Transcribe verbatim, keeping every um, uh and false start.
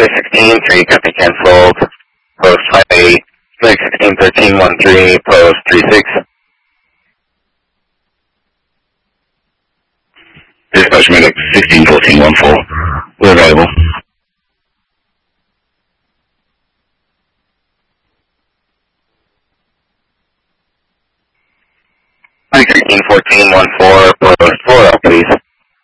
Medic sixteen, three, copy canceled. Post five eight. Medic sixteen, thirteen, one three, post three six. Dispatch Medic sixteen, fourteen, one four. We're available. Medic sixteen, fourteen, one four, post